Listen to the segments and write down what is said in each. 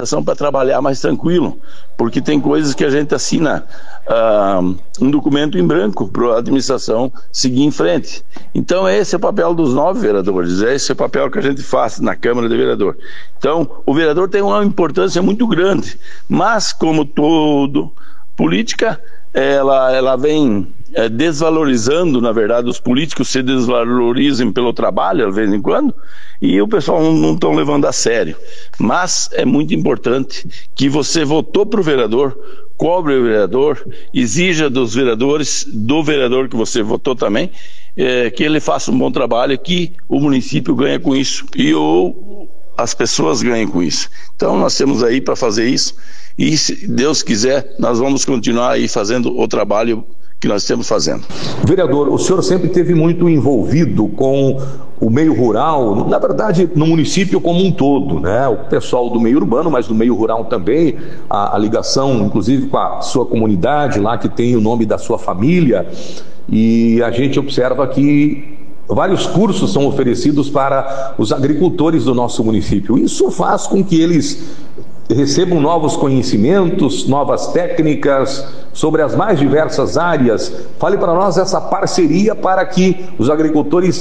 administração para trabalhar mais tranquilo, porque tem coisas que a gente assina um documento em branco para a administração seguir em frente. Então esse é o papel dos 9 vereadores, esse é o papel que a gente faz na Câmara de Vereador. Então o vereador tem uma importância muito grande, mas como todo política, ela vem desvalorizando, na verdade, os políticos se desvalorizam pelo trabalho, de vez em quando, e o pessoal não estão levando a sério. Mas é muito importante que você votou para o vereador, cobre o vereador, exija dos vereadores, do vereador que você votou também, que ele faça um bom trabalho, que o município ganha com isso, as pessoas ganham com isso. Então nós temos aí para fazer isso, e se Deus quiser, nós vamos continuar aí fazendo o trabalho que nós estamos fazendo. Vereador, o senhor sempre esteve muito envolvido com o meio rural, na verdade no município como um todo, né? O pessoal do meio urbano, mas do meio rural também, a ligação inclusive com a sua comunidade lá, que tem o nome da sua família, e a gente observa que vários cursos são oferecidos para os agricultores do nosso município. Isso faz com que eles recebam novos conhecimentos, novas técnicas sobre as mais diversas áreas. Fale para nós essa parceria para que os agricultores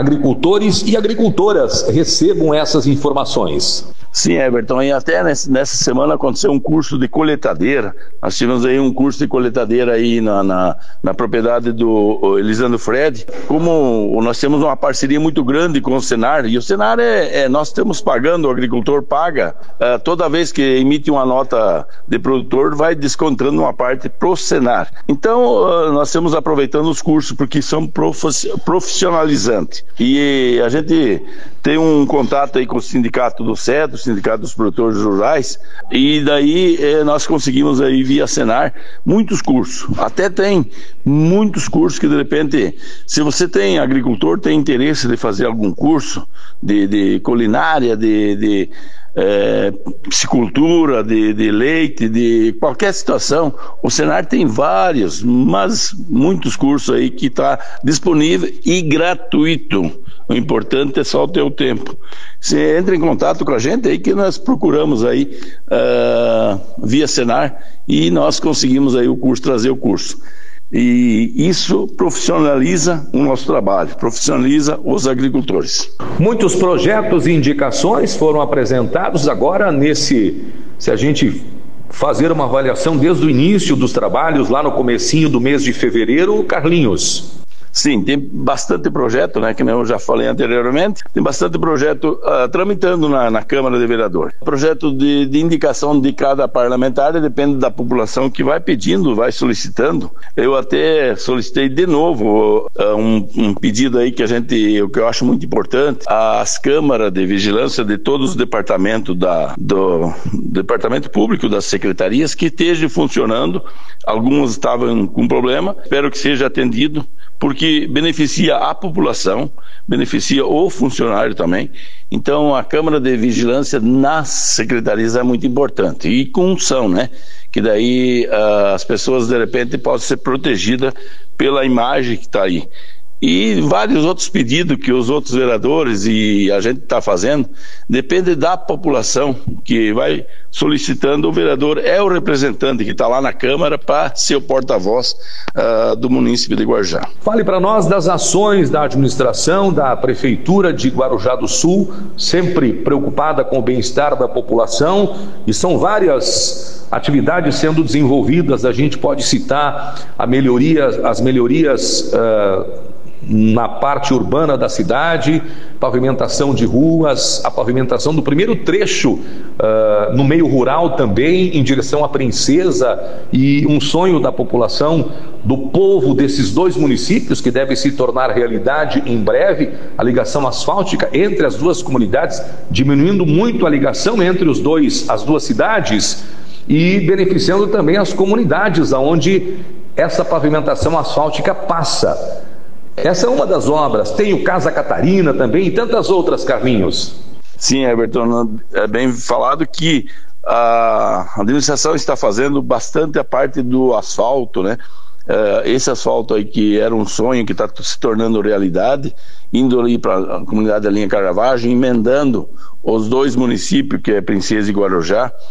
e agricultoras recebam essas informações. Sim, Everton, e até nessa semana aconteceu um curso de coletadeira. Nós tivemos aí um curso de coletadeira aí na propriedade do Elisandro Fred. Como nós temos uma parceria muito grande com o Senar, e o Senar nós estamos pagando, o agricultor paga, toda vez que emite uma nota de produtor, vai descontando uma parte pro Senar. Então, nós estamos aproveitando os cursos, porque são profissionalizantes. E a gente tem um contato aí com o sindicato do CEDO, o Sindicato dos Produtores Rurais, e daí nós conseguimos aí via Senar muitos cursos. Até tem muitos cursos que de repente, se você tem agricultor, tem interesse de fazer algum curso de culinária, de piscicultura, de leite, de qualquer situação, o Senar tem vários, mas muitos cursos aí que está disponível e gratuito. O importante é só ter o tempo. Você entra em contato com a gente aí, que nós procuramos aí via Senar, e nós conseguimos aí trazer o curso. E isso profissionaliza o nosso trabalho, profissionaliza os agricultores. Muitos projetos e indicações foram apresentados agora se a gente fazer uma avaliação desde o início dos trabalhos, lá no comecinho do mês de fevereiro, Carlinhos. Sim, tem bastante projeto, né, que eu já falei anteriormente, tem bastante projeto tramitando na Câmara de Vereador. Projeto de indicação de cada parlamentar depende da população que vai pedindo, vai solicitando. Eu até solicitei de novo um pedido aí que eu acho muito importante, as câmaras de vigilância de todos os departamentos do departamento público, das secretarias, que estejam funcionando. Alguns estavam com problema, espero que seja atendido, porque beneficia a população, beneficia o funcionário também. Então a Câmara de Vigilância nas secretarias é muito importante, e com unção, né? Que daí as pessoas de repente possam ser protegidas pela imagem que está aí. E vários outros pedidos que os outros vereadores e a gente está fazendo, depende da população que vai solicitando. O vereador é o representante que está lá na Câmara para ser o porta-voz do município de Guarujá. Fale para nós das ações da administração, da Prefeitura de Guarujá do Sul, sempre preocupada com o bem-estar da população, e são várias atividades sendo desenvolvidas. A gente pode citar as melhorias na parte urbana da cidade, pavimentação de ruas, a pavimentação do primeiro trecho no meio rural também, em direção à Princesa, e um sonho da população, do povo desses dois municípios, que deve se tornar realidade em breve, a ligação asfáltica entre as duas comunidades, diminuindo muito a ligação entre as duas cidades, e beneficiando também as comunidades onde essa pavimentação asfáltica passa. Essa é uma das obras. Tem o Casa Catarina também e tantas outras, Carlinhos. Sim, Everton, é bem falado que a administração está fazendo bastante a parte do asfalto, né? Esse asfalto aí que era um sonho, que está se tornando realidade, indo ali para a comunidade da linha Caravaggio, emendando os dois municípios, que é Princesa e Guarujá.